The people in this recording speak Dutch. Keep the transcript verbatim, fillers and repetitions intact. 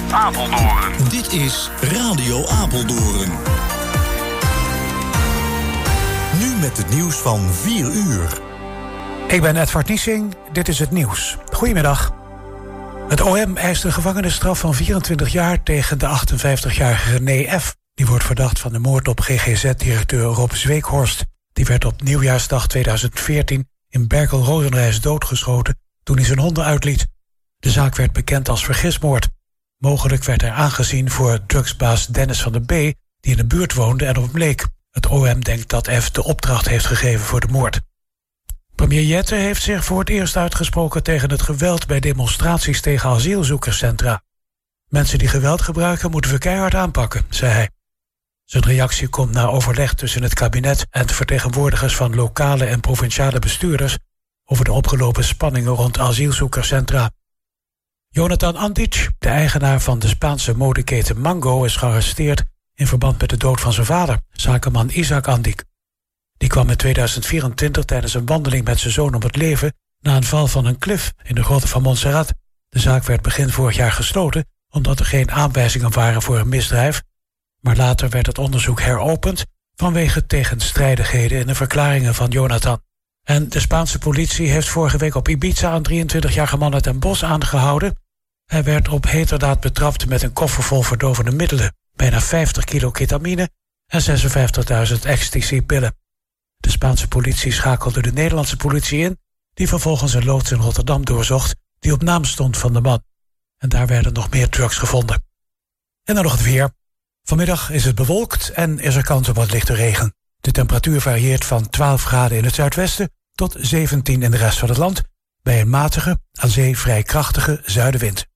Apeldoorn. Dit is Radio Apeldoorn. Nu met het nieuws van vier uur. Ik ben Edward Niesing, dit is het nieuws. Goedemiddag. Het O M eist een gevangenisstraf van vierentwintig jaar tegen de achtenvijftigjarige René F. Die wordt verdacht van de moord op G G Z-directeur Rob Zweekhorst. Die werd op nieuwjaarsdag tweeduizend veertien in Berkel-Rodenrijs doodgeschoten toen hij zijn honden uitliet. De zaak werd bekend als vergismoord. Mogelijk werd hij aangezien voor drugsbaas Dennis van der B, die in de buurt woonde en op hem leek. Het O M denkt dat F de opdracht heeft gegeven voor de moord. Premier Jette heeft zich voor het eerst uitgesproken tegen het geweld bij demonstraties tegen asielzoekerscentra. Mensen die geweld gebruiken moeten we keihard aanpakken, zei hij. Zijn reactie komt na overleg tussen het kabinet en de vertegenwoordigers van lokale en provinciale bestuurders over de opgelopen spanningen rond asielzoekerscentra. Jonathan Andic, de eigenaar van de Spaanse modeketen Mango, is gearresteerd in verband met de dood van zijn vader, zakenman Isaac Andic. Die kwam in tweeduizend vierentwintig tijdens een wandeling met zijn zoon om het leven na een val van een klif in de grotten van Montserrat. De zaak werd begin vorig jaar gesloten omdat er geen aanwijzingen waren voor een misdrijf, maar later werd het onderzoek heropend vanwege tegenstrijdigheden in de verklaringen van Jonathan. En de Spaanse politie heeft vorige week op Ibiza een drieëntwintigjarige man uit Den Bosch aangehouden. Hij werd op heterdaad betrapt met een koffer vol verdovende middelen, bijna vijftig kilo ketamine en zesenvijftigduizend ecstasy-pillen. De Spaanse politie schakelde de Nederlandse politie in, die vervolgens een loods in Rotterdam doorzocht die op naam stond van de man. En daar werden nog meer drugs gevonden. En dan nog het weer. Vanmiddag is het bewolkt en is er kans op wat lichte regen. De temperatuur varieert van twaalf graden in het zuidwesten tot zeventien in de rest van het land, bij een matige, aan zee vrij krachtige zuidenwind.